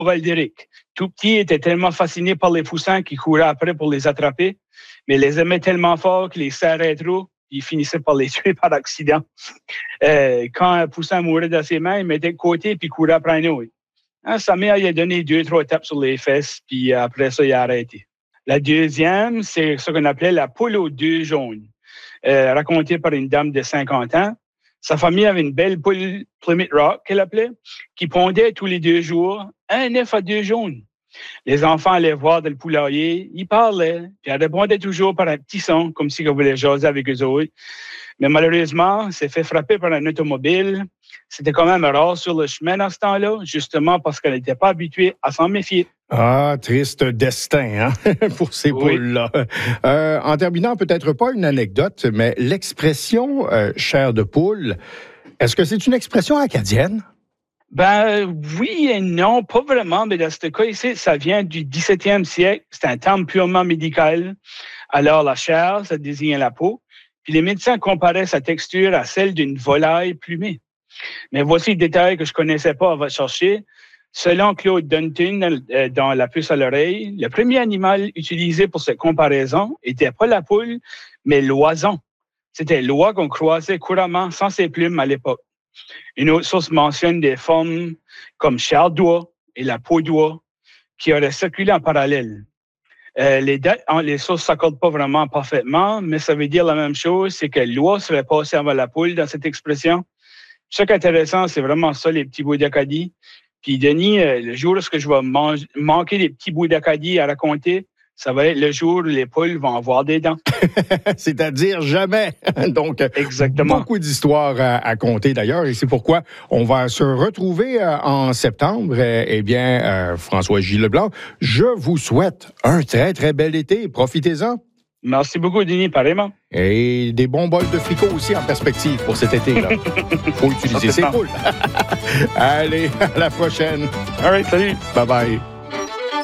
Valdéric. Tout petit, était tellement fasciné par les poussins qu'il courait après pour les attraper, mais il les aimait tellement fort qu'il les serrait trop, il finissait par les tuer par accident. Quand un poussin mourait dans ses mains, il mettait de côté puis courait après un autre. Sa mère lui a donné 2-3 tapes sur les fesses, puis après ça, il a arrêté. La deuxième, c'est ce qu'on appelait la poule aux 2 jaunes, racontée par une dame de 50 ans. Sa famille avait une belle poule Plymouth Rock, qu'elle appelait, qui pondait tous les 2 jours un œuf à 2 jaunes. Les enfants allaient voir dans le poulailler, ils parlaient, puis elle répondait toujours par un petit son, comme si on voulait jaser avec eux autres. Mais malheureusement, elle s'est fait frapper par un automobile. C'était quand même rare sur le chemin dans ce temps-là, justement parce qu'elle n'était pas habituée à s'en méfier. Ah, triste destin, hein, pour ces poules-là. En terminant, peut-être pas une anecdote, mais l'expression chair de poule, est-ce que c'est une expression acadienne? Ben oui et non, pas vraiment, mais dans ce cas ici, ça vient du 17e siècle. C'est un terme purement médical. Alors, la chair, ça désigne la peau. Puis les médecins comparaient sa texture à celle d'une volaille plumée. Mais voici le détail que je connaissais pas, on va chercher. Selon Claude Dunton, dans La puce à l'oreille, le premier animal utilisé pour cette comparaison était pas la poule, mais l'oison. C'était l'oie qu'on croisait couramment sans ses plumes à l'époque. Une autre source mentionne des formes comme chair d'oie et la peau d'oie qui auraient circulé en parallèle. Les sources ne s'accordent pas vraiment parfaitement, mais ça veut dire la même chose, c'est que l'oie serait passée avant la poule dans cette expression. Ce qui est intéressant, c'est vraiment ça, les petits bouts d'Acadie. Puis Denis, le jour où je vais manquer des petits bouts d'Acadie à raconter, ça va être le jour où les poules vont avoir des dents. C'est-à-dire jamais. Donc, exactement. Beaucoup d'histoires à compter d'ailleurs, et c'est pourquoi on va se retrouver en septembre. François J. Leblanc, je vous souhaite un très, très bel été. Profitez-en. Merci beaucoup, Denis, pareillement. Et des bons bols de fricot aussi en perspective pour cet été-là. Il faut utiliser ces poules. Allez, à la prochaine. All right, salut. Bye-bye.